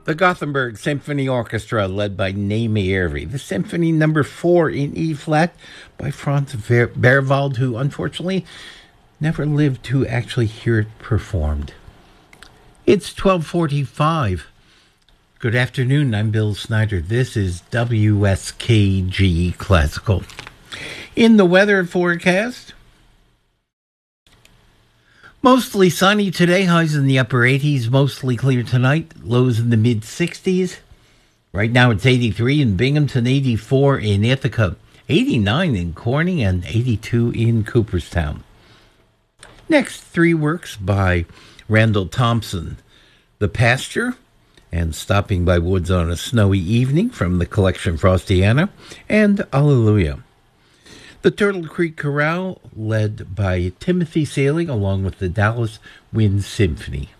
The Gothenburg Symphony Orchestra, led by Naomi Ervi. The Symphony Number 4 in E-flat by Franz Berwald, who unfortunately never lived to actually hear it performed. It's 12:45. Good afternoon, I'm Bill Snyder. This is WSKG Classical. In the weather forecast, mostly sunny today, highs in the upper 80s, mostly clear tonight, lows in the mid-60s. Right now it's 83 in Binghamton, 84 in Ithaca, 89 in Corning, and 82 in Cooperstown. Next, three works by Randall Thompson. The Pasture and Stopping by Woods on a Snowy Evening from the collection Frostiana, and Alleluia. The Turtle Creek Chorale, led by Timothy Sailing, along with the Dallas Wind Symphony.